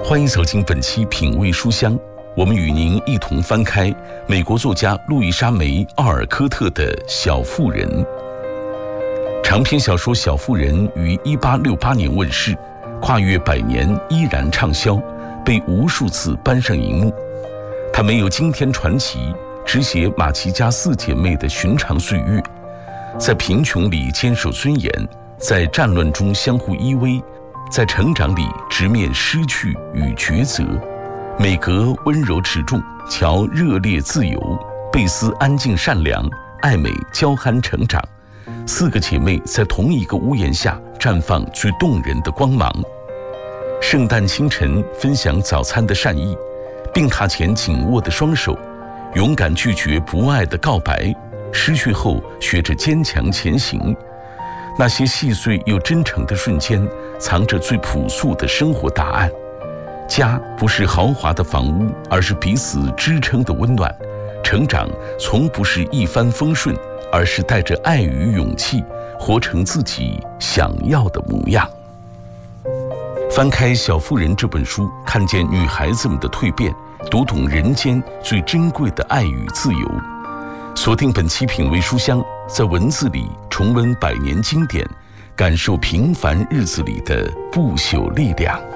欢迎走进本期品味书香，我们与您一同翻开美国作家路易莎梅·奥尔科特的《小妇人》。长篇小说《小妇人》于1868年问世，跨越100年依然畅销，被无数次搬上荧幕。它没有惊天传奇，只写马奇家4姐妹的寻常岁月，在贫穷里坚守尊严，在战乱中相互依偎，在成长里直面失去与抉择。美格温柔持重，乔热烈自由，贝斯安静善良，艾美娇憨成长。4个姐妹在同一个屋檐下绽放最动人的光芒。圣诞清晨分享早餐的善意，病榻前紧握的双手，勇敢拒绝不爱的告白，失去后学着坚强前行。那些细碎又真诚的瞬间，藏着最朴素的生活答案。家不是豪华的房屋，而是彼此支撑的温暖。成长从不是一帆风顺，而是带着爱与勇气，活成自己想要的模样。翻开《小妇人》这本书，看见女孩子们的蜕变，读懂人间最珍贵的爱与自由。锁定本期品味书香，在文字里重温100年经典，感受平凡日子里的不朽力量。